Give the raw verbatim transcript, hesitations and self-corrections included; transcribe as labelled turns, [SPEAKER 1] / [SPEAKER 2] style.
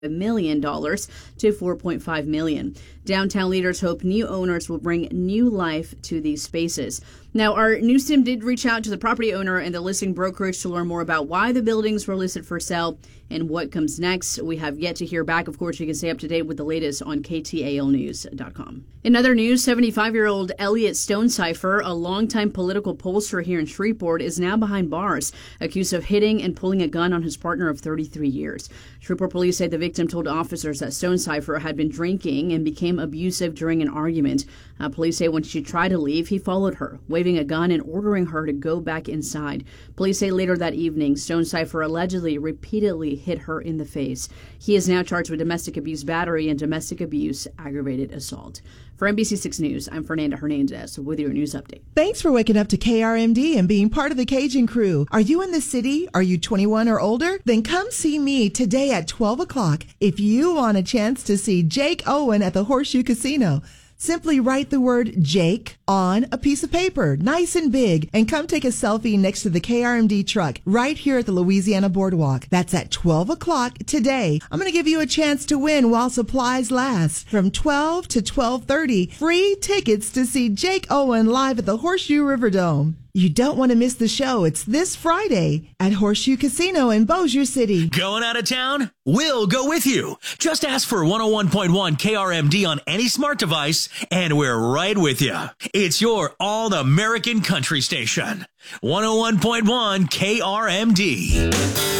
[SPEAKER 1] million dollars to four point five million dollars. Downtown leaders hope new owners will bring new life to these spaces. Now, our news team did reach out to the property owner and the listing brokerage to learn more about why the buildings were listed for sale and what comes next. We have yet to hear back. Of course, you can stay up to date with the latest on K T A L news dot com. In other news, seventy-five-year-old Elliot Stonecipher, a longtime political pollster here in Shreveport, is now behind bars, accused of hitting and pulling a gun on his partner of thirty-three years. Shreveport police say the victim told officers that Stonecipher had been drinking and became abusive during an argument. Uh, police say when she tried to leave, he followed her, waving a gun and ordering her to go back inside. Police say later that evening, Stonecipher allegedly repeatedly hit her in the face. He is now charged with domestic abuse battery and domestic abuse aggravated assault. For N B C six News, I'm Fernanda Hernandez with your news update.
[SPEAKER 2] Thanks for waking up to K R M D and being part of the Cajun crew. Are you in the city? Are you twenty-one or older? Then come see me today at twelve o'clock if you want a chance to see Jake Owen at the Horseshoe Casino. Simply write the word Jake on a piece of paper, nice and big, and come take a selfie next to the K R M D truck right here at the Louisiana Boardwalk. That's at twelve o'clock today. I'm going to give you a chance to win while supplies last. From twelve to twelve thirty, free tickets to see Jake Owen live at the Horseshoe Riverdome. You don't want to miss the show. It's this Friday at Horseshoe Casino in Bossier City.
[SPEAKER 3] Going out of town? We'll go with you. Just ask for one oh one point one K R M D on any smart device, and we're right with you. It's your all-American country station. one oh one point one K R M D.